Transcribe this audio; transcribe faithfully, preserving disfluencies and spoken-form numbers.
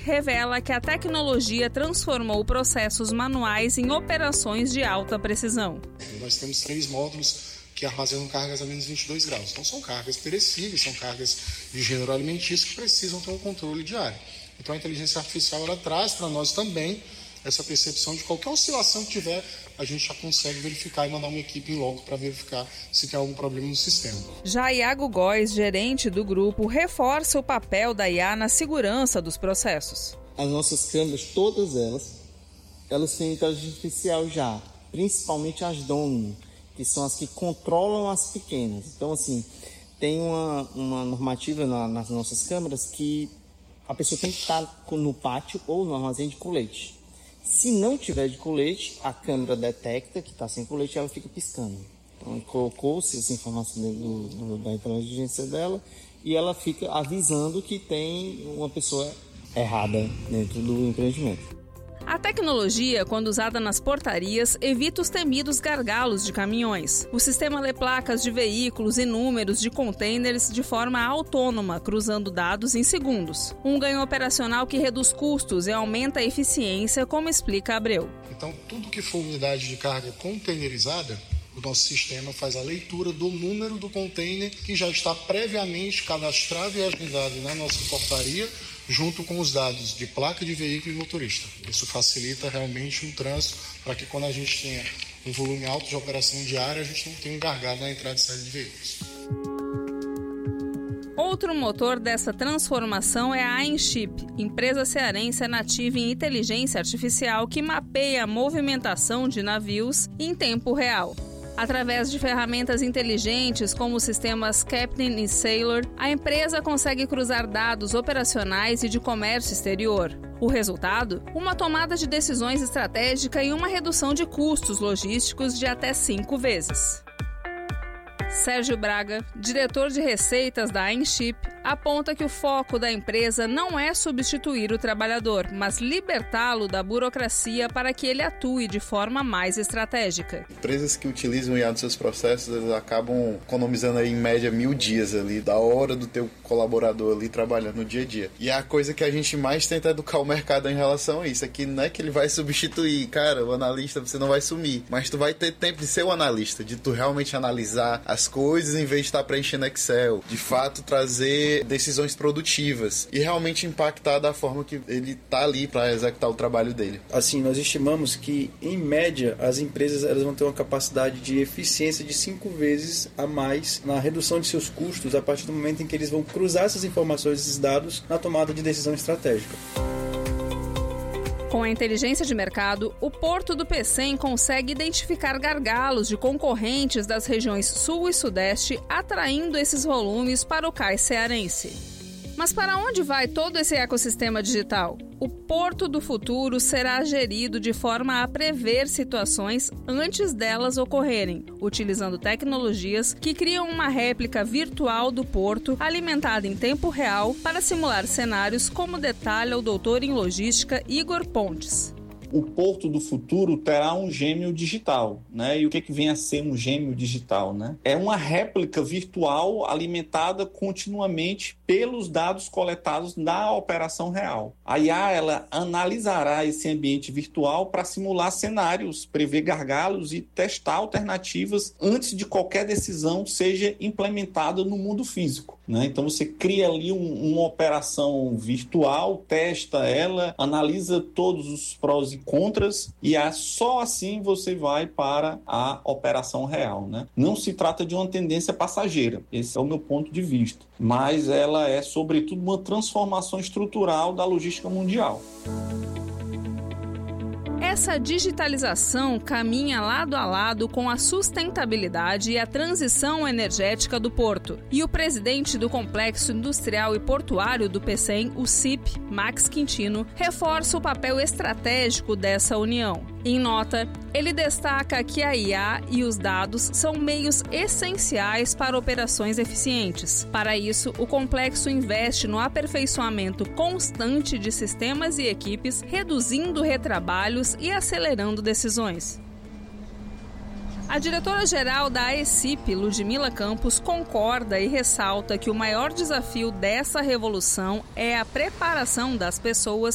revela que a tecnologia transformou processos manuais em operações de alta precisão. Nós temos três módulos que armazenam cargas a menos vinte e dois graus. Então são cargas perecíveis, são cargas de gênero alimentício que precisam ter um controle diário. Então a inteligência artificial ela traz para nós também essa percepção de qualquer oscilação que tiver, a gente já consegue verificar e mandar uma equipe em logo para verificar se tem algum problema no sistema. Já Iago Góes, gerente do grupo, reforça o papel da I A na segurança dos processos. As nossas câmeras, todas elas, elas têm inteligência artificial já, principalmente as Domino, que são as que controlam as pequenas. Então, assim, tem uma, uma normativa na, nas nossas câmeras que a pessoa tem que estar no pátio ou no armazém de colete. Se não tiver de colete, a câmera detecta que está sem colete e ela fica piscando. Então, colocou-se essa informação do, do, da inteligência dela e ela fica avisando que tem uma pessoa errada dentro do empreendimento. A tecnologia, quando usada nas portarias, evita os temidos gargalos de caminhões. O sistema lê placas de veículos e números de contêineres de forma autônoma, cruzando dados em segundos. Um ganho operacional que reduz custos e aumenta a eficiência, como explica Abreu. Então, tudo que for unidade de carga containerizada, o nosso sistema faz a leitura do número do container que já está previamente cadastrado e agendado na nossa portaria, junto com os dados de placa de veículo e motorista. Isso facilita realmente o trânsito para que quando a gente tenha um volume alto de operação diária, a gente não tenha um gargalo na entrada e saída de veículos. Outro motor dessa transformação é a Ainship, empresa cearense nativa em inteligência artificial que mapeia a movimentação de navios em tempo real. Através de ferramentas inteligentes como os sistemas Captain e Sailor, a empresa consegue cruzar dados operacionais e de comércio exterior. O resultado? Uma tomada de decisões estratégica e uma redução de custos logísticos de até cinco vezes. Sérgio Braga, diretor de receitas da Ainship, aponta que o foco da empresa não é substituir o trabalhador, mas libertá-lo da burocracia para que ele atue de forma mais estratégica. Empresas que utilizam I A nos seus processos, elas acabam economizando aí, em média mil dias ali, da hora do teu colaborador ali trabalhando no dia a dia. E a coisa que a gente mais tenta educar o mercado em relação a isso, é que não é que ele vai substituir, cara, o analista você não vai sumir, mas tu vai ter tempo de ser o analista, de tu realmente analisar as coisas em vez de estar preenchendo Excel, de fato trazer decisões produtivas e realmente impactar da forma que ele está ali para executar o trabalho dele. Assim, nós estimamos que, em média, as empresas elas vão ter uma capacidade de eficiência de cinco vezes a mais na redução de seus custos a partir do momento em que eles vão cruzar essas informações, esses dados, na tomada de decisão estratégica. Com a inteligência de mercado, o Porto do Pecém consegue identificar gargalos de concorrentes das regiões Sul e Sudeste, atraindo esses volumes para o cais cearense. Mas para onde vai todo esse ecossistema digital? O Porto do Futuro será gerido de forma a prever situações antes delas ocorrerem, utilizando tecnologias que criam uma réplica virtual do porto alimentada em tempo real para simular cenários, como detalha o doutor em logística Igor Pontes. O Porto do Futuro terá um gêmeo digital, né? E o que, que vem a ser um gêmeo digital, né? É uma réplica virtual alimentada continuamente pelos dados coletados na operação real. A I A ela analisará esse ambiente virtual para simular cenários, prever gargalos e testar alternativas antes de qualquer decisão seja implementada no mundo físico, né? Então você cria ali um, uma operação virtual, testa ela, analisa todos os prós e contras e é só assim você vai para a operação real, né? Não se trata de uma tendência passageira, esse é o meu ponto de vista, mas ela é sobretudo uma transformação estrutural da logística mundial. Essa digitalização caminha lado a lado com a sustentabilidade e a transição energética do porto. E o presidente do Complexo Industrial e Portuário do Pecém, o C I P, Max Quintino, reforça o papel estratégico dessa união. Em nota, ele destaca que a I A e os dados são meios essenciais para operações eficientes. Para isso, o complexo investe no aperfeiçoamento constante de sistemas e equipes, reduzindo retrabalhos e acelerando decisões. A diretora-geral da A E C I P, Ludmila Campos, concorda e ressalta que o maior desafio dessa revolução é a preparação das pessoas